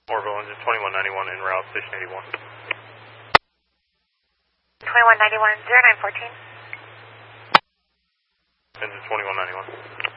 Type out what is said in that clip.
Orville, engine 2191 en route, station 81. 2191, 0914. Engine 2191.